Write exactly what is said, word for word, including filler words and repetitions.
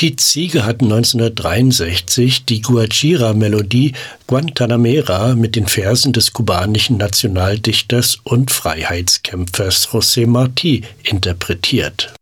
Pete Seeger hat neunzehnhundertdreiundsechzig die Guajira-Melodie Guantanamera mit den Versen des kubanischen Nationaldichters und Freiheitskämpfers José Martí interpretiert.